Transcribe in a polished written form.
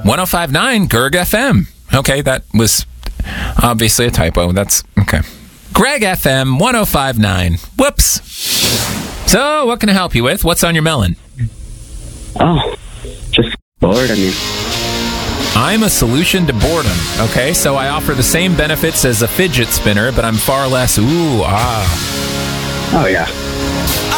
1059 Gerg FM. Okay, that was obviously a typo. That's okay. Greg FM 1059. Whoops. So, what can I help you with? What's on your melon? Oh, just bored. I'm a solution to boredom. Okay, so I offer the same benefits as a fidget spinner, but I'm far less. Oh, yeah.